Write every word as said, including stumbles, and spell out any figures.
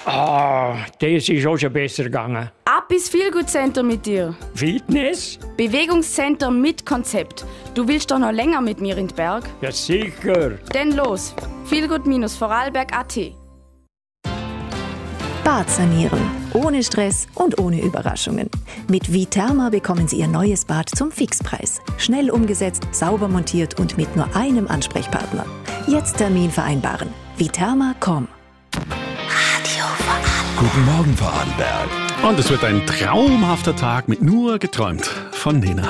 Ah, das ist auch schon besser gegangen. Ab ins Feelgood-Center mit dir. Fitness? Bewegungscenter mit Konzept. Du willst doch noch länger mit mir in den Berg? Ja, sicher. Denn los, feelgood-vorarlberg punkt at. Bad sanieren. Ohne Stress und ohne Überraschungen. Mit Viterma bekommen Sie Ihr neues Bad zum Fixpreis. Schnell umgesetzt, sauber montiert und mit nur einem Ansprechpartner. Jetzt Termin vereinbaren. Viterma punkt com. Radio Vorarlberg. Guten Morgen, Vorarlberg. Und es wird ein traumhafter Tag mit nur geträumt von Nena.